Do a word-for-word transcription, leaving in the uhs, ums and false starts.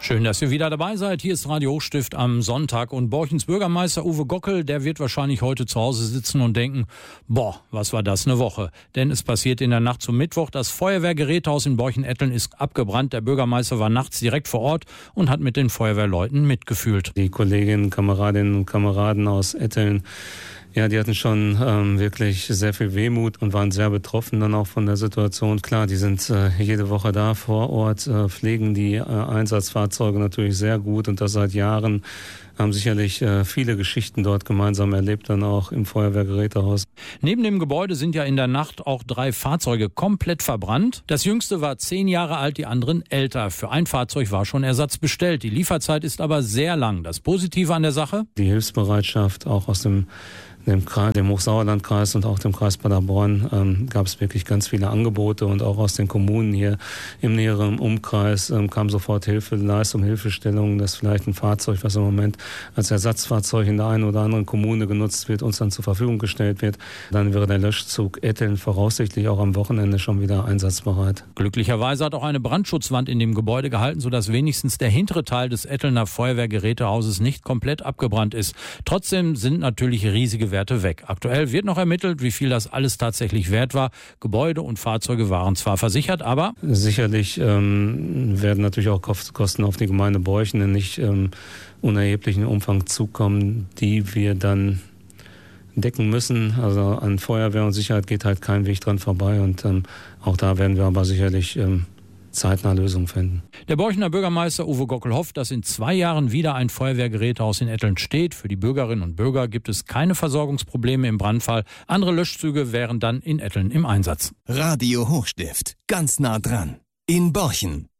Schön, dass ihr wieder dabei seid. Hier ist Radio Hochstift am Sonntag und Borchens Bürgermeister Uwe Gockel, der wird wahrscheinlich heute zu Hause sitzen und denken, boah, was war das eine Woche? Denn es passiert in der Nacht zum Mittwoch, das Feuerwehrgerätehaus in Borchen-Etteln ist abgebrannt. Der Bürgermeister war nachts direkt vor Ort und hat mit den Feuerwehrleuten mitgefühlt. Die Kolleginnen, Kameradinnen und Kameraden aus Etteln, ja, die hatten schon ähm, wirklich sehr viel Wehmut und waren sehr betroffen dann auch von der Situation. Klar, die sind äh, jede Woche da vor Ort, äh, pflegen die äh, Einsatzfahrzeuge natürlich sehr gut und das seit Jahren. Haben sicherlich äh, viele Geschichten dort gemeinsam erlebt, dann auch im Feuerwehrgerätehaus. Neben dem Gebäude sind ja in der Nacht auch drei Fahrzeuge komplett verbrannt. Das jüngste war zehn Jahre alt, die anderen älter. Für ein Fahrzeug war schon Ersatz bestellt. Die Lieferzeit ist aber sehr lang. Das Positive an der Sache? Die Hilfsbereitschaft auch aus dem Im Kreis, dem Hochsauerlandkreis und auch dem Kreis Paderborn ähm, gab es wirklich ganz viele Angebote und auch aus den Kommunen hier im näheren Umkreis ähm, kam sofort Hilfeleistung, Hilfestellung, dass vielleicht ein Fahrzeug, was im Moment als Ersatzfahrzeug in der einen oder anderen Kommune genutzt wird, uns dann zur Verfügung gestellt wird. Dann wäre der Löschzug Etteln voraussichtlich auch am Wochenende schon wieder einsatzbereit. Glücklicherweise hat auch eine Brandschutzwand in dem Gebäude gehalten, sodass wenigstens der hintere Teil des Ettelner Feuerwehrgerätehauses nicht komplett abgebrannt ist. Trotzdem sind natürlich riesige Werte weg. Aktuell wird noch ermittelt, wie viel das alles tatsächlich wert war. Gebäude und Fahrzeuge waren zwar versichert, aber... Sicherlich ähm, werden natürlich auch Kosten auf die Gemeinde Borchen in nicht ähm, unerheblichen Umfang zukommen, die wir dann decken müssen. Also an Feuerwehr und Sicherheit geht halt kein Weg dran vorbei und ähm, auch da werden wir aber sicherlich ähm, zeitnah Lösungen finden. Der Borchener Bürgermeister Uwe Gockel hofft, dass in zwei Jahren wieder ein Feuerwehrgerätehaus in Etteln steht. Für die Bürgerinnen und Bürger gibt es keine Versorgungsprobleme im Brandfall. Andere Löschzüge wären dann in Etteln im Einsatz. Radio Hochstift, ganz nah dran. In Borchen.